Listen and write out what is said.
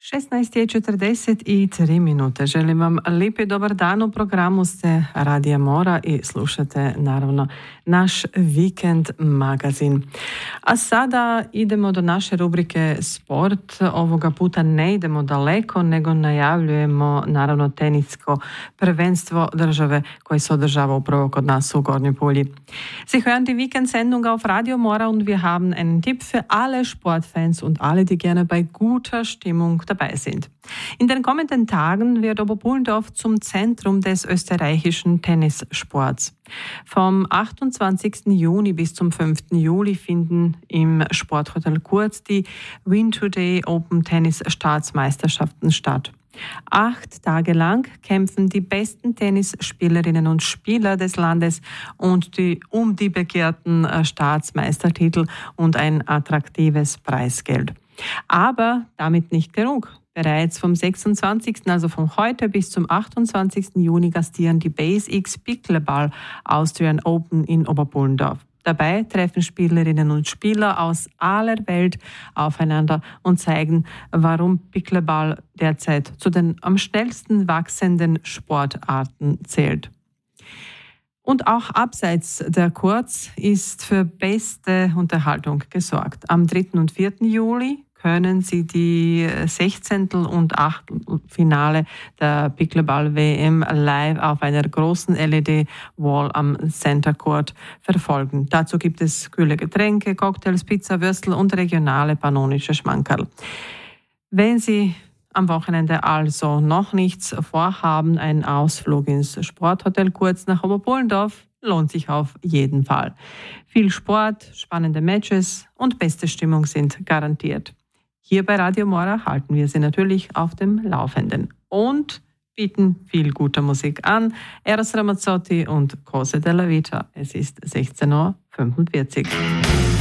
16:43. Želim vam lijepi dobar dan. U programu ste Radija Mora i slušate naravno naš Vikend magazin. A sada idemo do naše rubrike Sport. Ovoga puta ne idemo daleko, nego najavljujemo naravno tenisko prvenstvo države koje se održava upravo kod nas u Gornjoj Pulji. Sie hören die Weekend-Sendung auf Radio Mora und wir haben einen Tipp für alle Sportfans und alle, die gerne bei guter Stimmung dabei sind. In den kommenden Tagen wird Oberpullendorf zum Zentrum des österreichischen Tennissports. Vom 28. Juni bis zum 5. Juli finden im Sporthotel Kurz die Win Today Open Tennis Staatsmeisterschaften statt. 8 Tage lang kämpfen die besten Tennisspielerinnen und Spieler des Landes um die begehrten Staatsmeistertitel und ein attraktives Preisgeld. Aber damit nicht genug. Bereits vom 26., also von heute bis zum 28. Juni gastieren die BaseX Pickleball Austrian Open in Oberpullendorf. Dabei treffen Spielerinnen und Spieler aus aller Welt aufeinander und zeigen, warum Pickleball derzeit zu den am schnellsten wachsenden Sportarten zählt. Und auch abseits der Courts ist für beste Unterhaltung gesorgt. Am 3. und 4. Juli können Sie die 16. und 8. Finale der Pickleball-WM live auf einer großen LED-Wall am Center Court verfolgen. Dazu gibt es kühle Getränke, Cocktails, Pizza, Würstel und regionale pannonische Schmankerl. Wenn Sie am Wochenende also noch nichts vorhaben, ein Ausflug ins Sporthotel Kurz nach Oberpullendorf lohnt sich auf jeden Fall. Viel Sport, spannende Matches und beste Stimmung sind garantiert. Hier bei Radio Mora halten wir Sie natürlich auf dem Laufenden und bieten viel guter Musik an. Eros Ramazzotti und Cose della Vita. Es ist 16:45 Uhr.